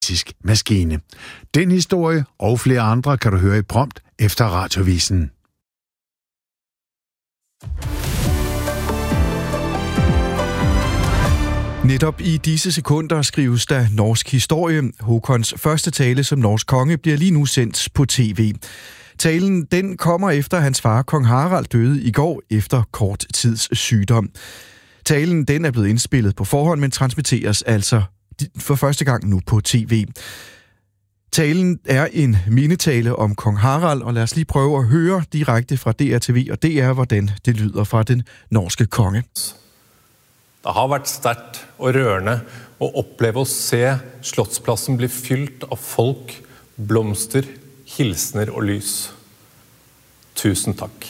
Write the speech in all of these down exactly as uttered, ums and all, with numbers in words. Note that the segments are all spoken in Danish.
maskine. Den historie og flere andre kan du høre i prompt efter Radiovisen. Netop i disse sekunder skrives der norsk historie. Håkons første tale som norsk konge bliver lige nu sendt på tv. Talen den kommer efter hans far, kong Harald, døde i går efter kort tids sygdom. Talen den er blevet indspillet på forhånd, men transmitteres altså for første gang nu på tv. Talen er en mindetale om kong Harald, og lad os lige prøve at høre direkte fra D R T V og D R, hvordan det lyder fra den norske konge. Det har vært sterkt og rørende å oppleve å se Slottspladsen bli fylt av folk, blomster, hilsener og lys. Tusen takk.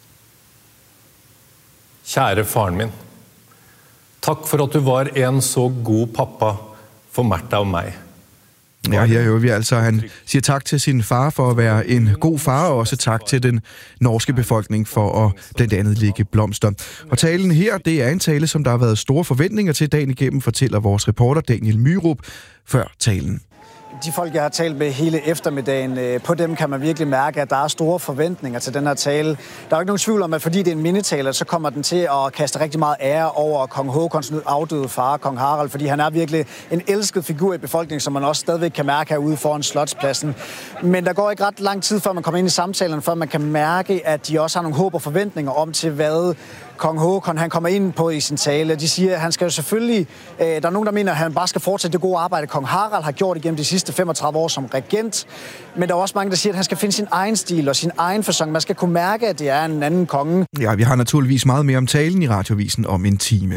Kjære faren min, takk for at du var en så god pappa for Märtha og mig. Ja, her hører vi altså, han siger tak til sin far for at være en god far, og også tak til den norske befolkning for at blandt andet lægge blomster. Og talen her, det er en tale, som der har været store forventninger til dagen igennem, fortæller vores reporter Daniel Myrup før talen. De folk, jeg har talt med hele eftermiddagen, på dem kan man virkelig mærke, at der er store forventninger til den her tale. Der er jo ikke nogen tvivl om, at fordi det er en mindetale, så kommer den til at kaste rigtig meget ære over kong Håkons nu afdøde far, kong Harald, fordi han er virkelig en elsket figur i befolkningen, som man også stadigvæk kan mærke herude foran Slotspladsen. Men der går ikke ret lang tid, før man kommer ind i samtalen, før man kan mærke, at de også har nogle håb og forventninger om til, hvad kong Håkon han kommer ind på i sin tale. De siger, at han skal jo selvfølgelig... Øh, der er nogen, der mener, at han bare skal fortsætte det gode arbejde, kong Harald har gjort igennem de sidste femogtredive år som regent. Men der er også mange, der siger, at han skal finde sin egen stil og sin egen facon. Man skal kunne mærke, at det er en anden konge. Ja, vi har naturligvis meget mere om talen i Radiovisen om en time.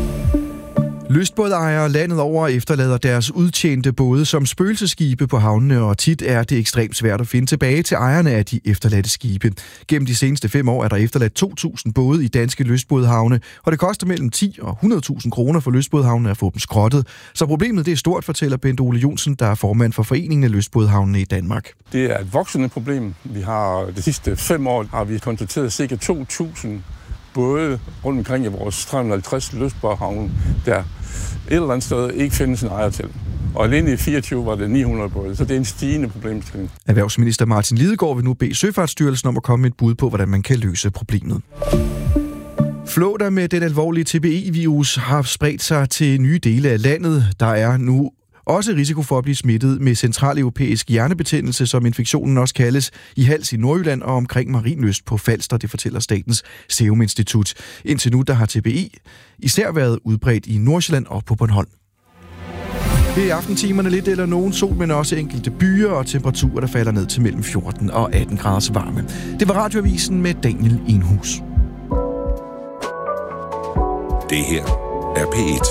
Lystbådejere landet over efterlader deres udtjente både som spøgelseskibe på havnene, og tit er det ekstremt svært at finde tilbage til ejerne af de efterladte skibe. Gennem de seneste fem år er der efterladt to tusind både i danske lystbådhavne, og det koster mellem ti og hundrede tusind kroner for lystbådhavnene at få dem skrottet. Så problemet det er stort, fortæller Bent Ole Jonsen, der er formand for Foreningen af Lystbådhavnene i Danmark. Det er et voksende problem. Vi har de sidste fem år har vi konstateret cirka to tusind både rundt omkring i vores tre hundrede og halvtreds lystbådhavne, der et eller andet sted ikke findes en ejer til. Og alene i fireogtyve var det ni hundrede både, så det er en stigende problemstilling. Erhvervsminister Martin Lidegaard vil nu bede Søfartsstyrelsen om at komme med et bud på, hvordan man kan løse problemet. Flåter med den alvorlige T B E-virus har spredt sig til nye dele af landet. Der er nu også risiko for at blive smittet med centraleuropæisk hjernebetændelse, som infektionen også kaldes, i Hals i Nordjylland og omkring Marienlyst på Falster, det fortæller Statens Serum Institut. Indtil nu der har T B E især været udbredt i Nordsjælland og på Bornholm. Det er i aftentimerne lidt eller nogen sol, men også enkelte byer og temperaturer, der falder ned til mellem fjorten og atten graders varme. Det var Radioavisen med Daniel Enhus. Det her er P et.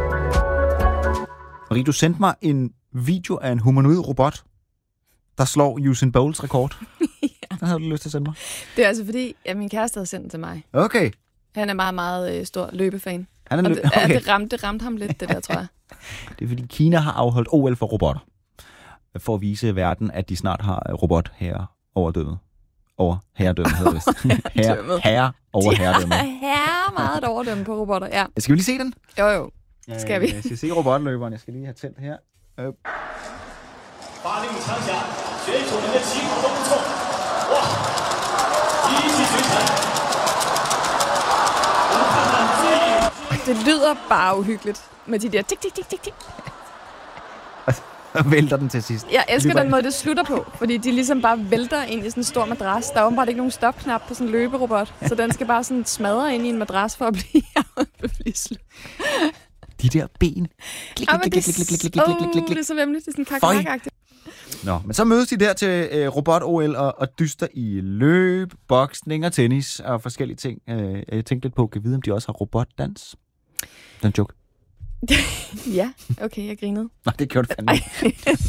Marie, du sendte mig en video af en humanoid robot, der slår Usain Bolts rekord. Ja. Den havde du lyst til at sende mig. Det er altså fordi, at min kæreste havde sendt den til mig. Okay. Han er meget, meget øh, stor løbefan. Han er lø- det, okay. ja, det, ramte, det ramte ham lidt, det der, tror jeg. Det er fordi, Kina har afholdt O L for robotter. For at vise verden, at de snart har robot herre overdømmet. Over herredømmet, hedder det vist. herre, herre over herredømmet. Herre meget overdømme på robotter, ja. Skal vi lige se den? Jo, jo. Skal vi? Jeg skal se robotløberen. Jeg skal lige have tændt her. Øh. Det lyder bare uhyggeligt med de der tik, tik, tik, tik, tik. Og vælter den til sidst. Jeg elsker den måde, det slutter på, fordi de ligesom bare vælter ind i sådan en stor madras. Der er åbenbart ikke nogen stopknap på sådan en løberobot, så den skal bare sådan smadre ind i en madras for at blive, blive slut. De der ben. Klik, klik, klik, klik, klik, klik, klik, klik, klik. Det er så vemmeligt. Det er sådan kakkerakagtigt. Nå, men så mødes de der til øh, robot-O L og, og dyster i løb, boksning og tennis og forskellige ting. Øh, jeg tænkte lidt på, kan vide, om de også har robotdans? Den joke. Ja, okay, jeg grinede. Nej, det gjorde det fandme.